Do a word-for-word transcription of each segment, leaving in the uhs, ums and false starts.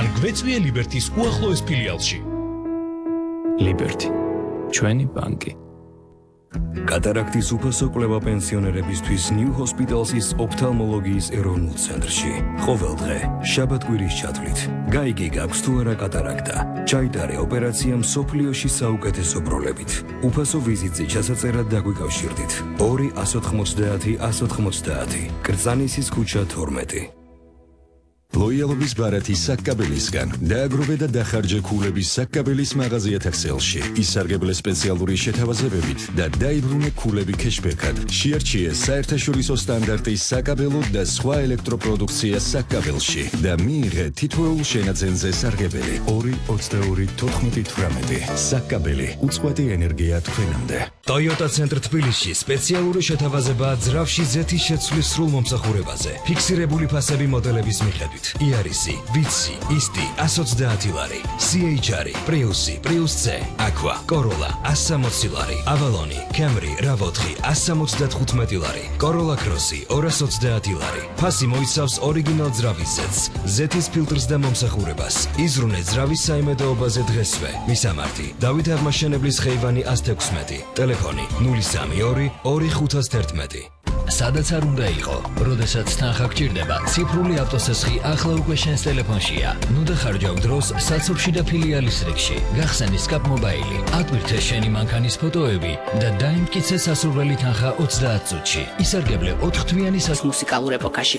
ან გვეწვიე ლიბერთის უახლოეს ფილიალში. ლიბერთი, ჩვენი ბანკი. კატარაქტის უფასო კვლევა პენსიონერებისთვის New Hospital's ოფთალმოლოგიის ეროვნულ ცენტრში. ყოველდღე, შაბათ-კვირის ჩათვლით. გაიგე გაქვს თუ არა კატარაქტა. ჩაიტარე ოპერაცია მსოფლიოში საუკეთესო ბროლებით. უფასო ვიზიტზე ჩასაწერად დაგვიკავშირდით. ორი ათას ოცდაათი ათას ოცდაათი. კრწანისის ქუჩა თორმეტი. ლოიალობის ბარათი საკკაბელისგან დააგროვე და დახარჯე ქულების საკკაბელის მაღაზიათა ქსელში. ისარგებლე სპეციალური შეთავაზებებით და დაიბრუნე ქულები ქეშბეკად. შეარჩიე საერთაშორისო სტანდარტის საკაბელო და სხვა ელექტროპროდუქცია საკკაბელში და მიიღე თითოეულ შენაძენზე სარგებელი. ორი ოცდაორი თოთხმეტი თვრამეტი. საკკაბელი უწყვეტი ენერგია თქვენამდე. Toyota ცენტრ თბილისში სპეციალური შეთავაზებაა ძრავში ზეთის შეცვლის სრულ მომსახურებაზე. ფიქსირებული ფასები მოდელების მიხედვით. იარისი, ვიცი, ისტი, ათას ოცდაათი ლარი, სი ეიჩ არ, პრიუსი, პრიუს C, Aqua, Corolla, ათას სამოცი ლარი, Avalon, Camry, რა ვოთხი, ათას სამოცდათხუთმეტი ლარი, Corolla Cross, ორას ოცდაათი ლარი. ფასი მოიცავს ორიგინალ ძრავის ზეთს, ზეთის ფილტრს და მომსახურებას. იზრუნე ძრავის საიმედოობაზე დღესვე. მისამართი: დავით აღმაშენებლის ხეივანი ათას ექვსმეტი. ტელეფონი ნული სამი ორი ორი ხუთას თერთმეტი. სადაც არ უნდა იყო, როდესაც თანხა გჭირდება, ციფრული ავტოსესხი ახლა უკვე შენს ტელეფონშია. ნუ დახარჯავ დროს საცობში და ფილიალის რიგში. გახსენი Scap Mobile, ატვირთე შენი მანქანის ფოტოები და დაიმტკიცე სასურველი თანხა ოცდაათ წუთში. ისარგებლე ოთხთვიანი მუსიკალურ ეპოქაში.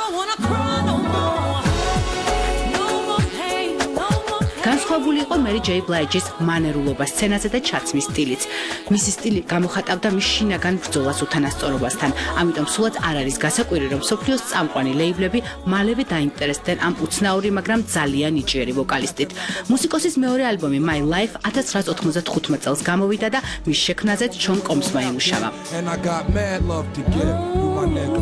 განსხვავებული იყო მერი ჯეი ბლაიჯის მანერულობა სცენაზე და ჩაცმის სტილიც. მისი სტილი გამოხატავდა მის შინაგან ბრძოლას უთანასწორობასთან. ამიტომ სულაც არ არის გასაკვირი, რომ მსოფლიოს წამყვანი ლეიბლები მალევე დაინტერესდნენ ამ უცნაური, მაგრამ ძალიან ნიჭიერი ვოკალისტით. მუსიკოსის მეორე ალბომი My Life ათას ცხრაას ოთხმოცდათხუთმეტ წელს გამოვიდა და მის შექმნაზეც ჩონ კომსმა იმუშავა.